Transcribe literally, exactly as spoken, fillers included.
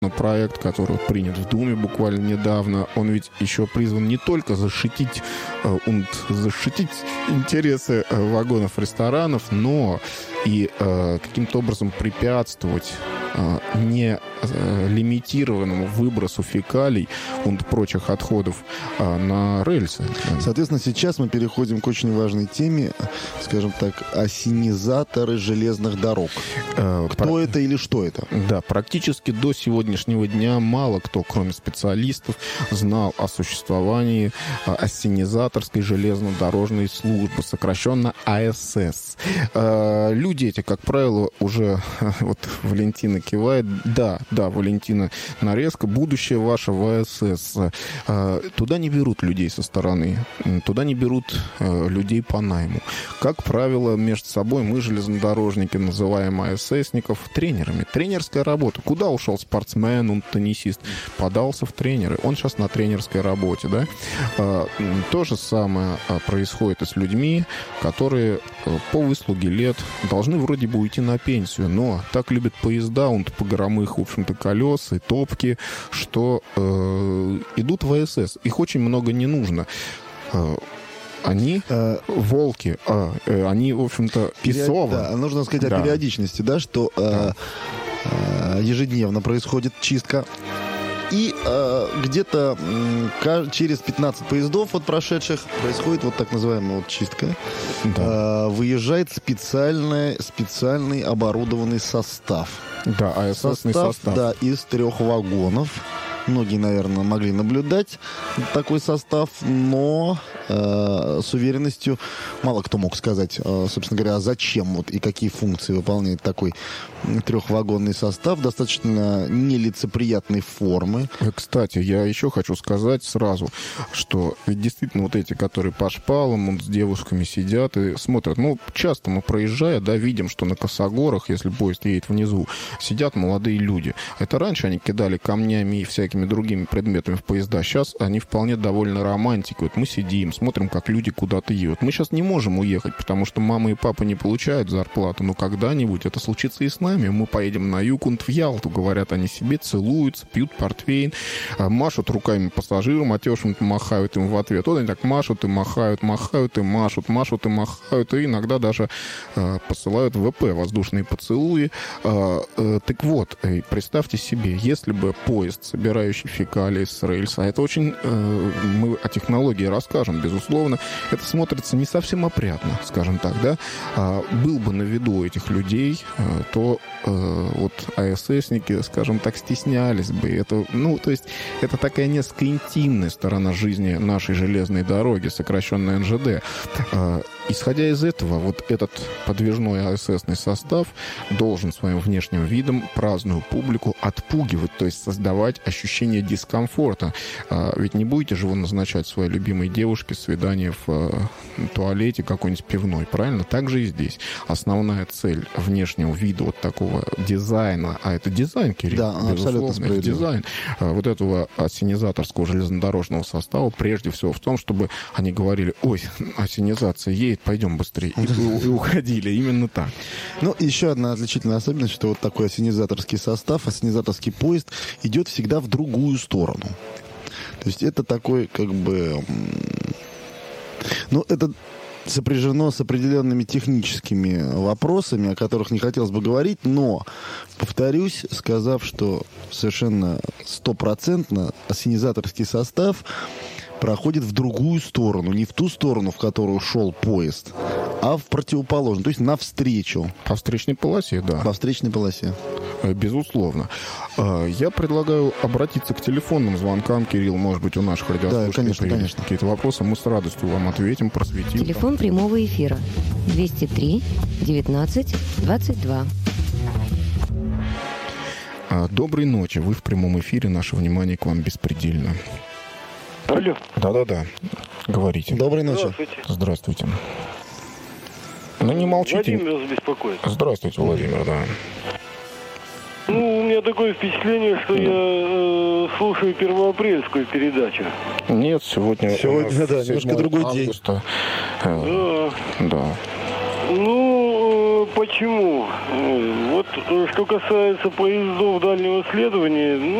проект, который принят в Думе буквально недавно, он ведь еще призван не только защитить, э, защитить интересы э, вагонов ресторанов, но и э, каким-то образом препятствовать э, не э, лимитированному выбросу фекалий и прочих отходов э, на рельсы. Соответственно, сейчас мы переходим к очень важной теме, скажем так, осенизаторы железных дорог. Э, Кто про... это или что это? Да, практически до сегодняшнего дня мало кто, кроме специалистов, знал о существовании э, осенизаторской железнодорожной службы, сокращенно А Эс Эс. Э, люди эти, как правило, уже... Вот Валентина кивает. Да, да, Валентина, нарезка. Будущее ваше в А Эс Эс. Э, туда не берут людей со стороны. Туда не берут э, людей по найму. Как правило, между собой мы, железнодорожники, называем А Эс Эсников тренерами. Тренерская работа. Куда ушел спортсмен, он теннисист? Подался в тренеры. Он сейчас на тренерской работе, да? Э, то же самое происходит и с людьми, которые э, по выслуге лет должны вроде бы уйти на пенсию, но так любят поезда, он по громых, в общем-то, колес и топки, что э, идут в А Эс Эс. Их очень много не нужно. Э, Они э, волки, а, э, они, в общем-то, песовы. Да, нужно сказать да. о периодичности, да, что э, да. Э, ежедневно происходит чистка. И э, где-то э, через пятнадцать поездов вот прошедших происходит вот так называемая вот чистка. Да. Э, выезжает специальный, специальный оборудованный состав. Да, А Эс Эсный состав. состав. Да, из трех вагонов. Многие, наверное, могли наблюдать такой состав, но э, с уверенностью мало кто мог сказать, э, собственно говоря, зачем вот и какие функции выполняет такой трехвагонный состав достаточно нелицеприятной формы. Кстати, я еще хочу сказать сразу, что ведь действительно вот эти, которые по шпалам, вот с девушками сидят и смотрят. Ну, часто мы, проезжая, да, видим, что на косогорах, если поезд едет внизу, сидят молодые люди. Это раньше они кидали камнями и всякими другими предметами в поезда. Сейчас они вполне довольны романтикой. Вот мы сидим, смотрим, как люди куда-то едут. Мы сейчас не можем уехать, потому что мама и папа не получают зарплату, но когда-нибудь это случится и с нами. Мы поедем на юг, в Ялту, говорят они себе, целуются, пьют портвейн, машут руками пассажирам, а те, в общем-то, махают им в ответ. Вот они так машут и махают, махают и машут, машут и махают, и иногда даже э, посылают вэ пэ, воздушные поцелуи. Э, э, так вот, э, представьте себе, если бы поезд, собирающий фекалии с рельса, это очень, э, мы о технологии расскажем, безусловно, это смотрится не совсем опрятно, скажем так, да, а был бы на виду этих людей, э, то э, вот А Эс Эсники, скажем так, стеснялись бы. Это, ну, то есть, это такая несколько интимная сторона жизни нашей железной дороги, сокращенная эн жэ дэ. Э, исходя из этого, вот этот подвижной А Эс Эсный состав должен своим внешним видом праздную публику отпугивать, то есть создавать ощущение дискомфорта. Э, ведь не будете же вы назначать своей любимой девушке свидание в э, туалете какой-нибудь пивной, правильно? Так же и здесь. Основная цель внешнего вида вот такого дизайна, а это дизайн, Кирилл, да, абсолютно справедливо. Дизайн вот этого осенизаторского железнодорожного состава прежде всего в том, чтобы они говорили: ой, осенизация едет, пойдем быстрее, и, и уходили. Именно так. Ну, еще одна отличительная особенность, что вот такой осенизаторский состав, осенизаторский поезд идет всегда в другую сторону. То есть это такой, как бы... Ну, это сопряжено с определенными техническими вопросами, о которых не хотелось бы говорить, но повторюсь, сказав, что совершенно стопроцентно осенизаторский состав проходит в другую сторону, не в ту сторону, в которую шел поезд, а в противоположную, то есть навстречу. По встречной полосе, да. По встречной полосе. Безусловно. Я предлагаю обратиться к телефонным звонкам. Кирилл, может быть, у наших радиослушателей да, конечно, появились конечно. какие-то вопросы. Мы с радостью вам ответим, просветим. Телефон прямого эфира двести три девятнадцать двадцать два. Доброй ночи. Вы в прямом эфире. Наше внимание к вам беспредельно. Алло. Да-да-да. Говорите. Доброй ночи. Здравствуйте. Здравствуйте. Ну, не молчите. Владимир вас беспокоит. Здравствуйте, Владимир, да. Ну, у меня такое впечатление, что я э, слушаю первоапрельскую передачу. Нет, сегодня... Сегодня, да, немножко другой августа. день. Да. Да. Ну, э, почему? Вот э, что касается поездов дальнего следования, ну,